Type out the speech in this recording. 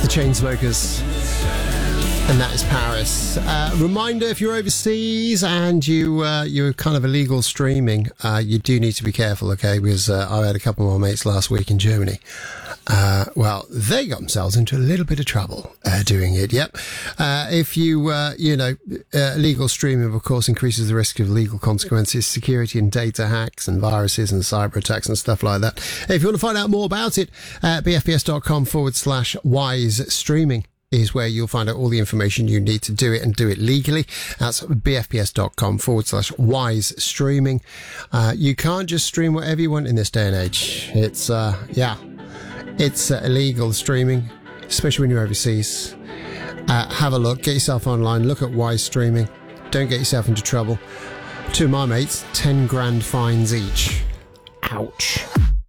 The Chainsmokers, and that is Paris. Reminder, if you're overseas and you're kind of illegal streaming, you do need to be careful, okay? Because I had a couple of my mates last week in Germany. Well, they got themselves into a little bit of trouble doing it. Yep. If illegal streaming, of course, increases the risk of legal consequences, security and data hacks and viruses and cyber attacks and stuff like that. If you want to find out more about it, bfps.com/wise streaming is where you'll find out all the information you need to do it and do it legally. That's bfps.com/wise streaming. You can't just stream whatever you want in this day and age. It's illegal streaming, especially when you're overseas. Have a look, get yourself online, look at Wise Streaming. Don't get yourself into trouble. Two of my mates, 10 grand fines each. Ouch.